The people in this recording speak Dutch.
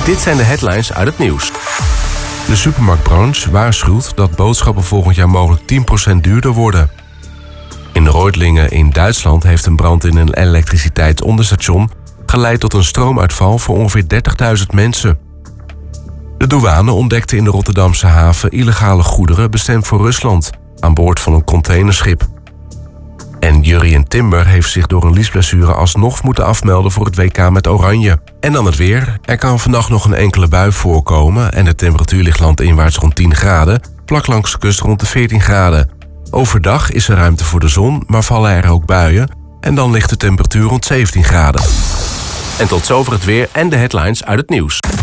Dit zijn de headlines uit het nieuws. De supermarktbranche waarschuwt dat boodschappen volgend jaar mogelijk 10% duurder worden. In Reutlingen in Duitsland heeft een brand in een elektriciteitsonderstation geleid tot een stroomuitval voor ongeveer 30.000 mensen. De douane ontdekte in de Rotterdamse haven illegale goederen bestemd voor Rusland aan boord van een containerschip. En Jurrien Timber heeft zich door een liesblessure alsnog moeten afmelden voor het WK met Oranje. En dan het weer. Er kan vannacht nog een enkele bui voorkomen en de temperatuur ligt landinwaarts rond 10 graden, vlak langs de kust rond de 14 graden. Overdag is er ruimte voor de zon, maar vallen er ook buien en dan ligt de temperatuur rond 17 graden. En tot zover het weer en de headlines uit het nieuws.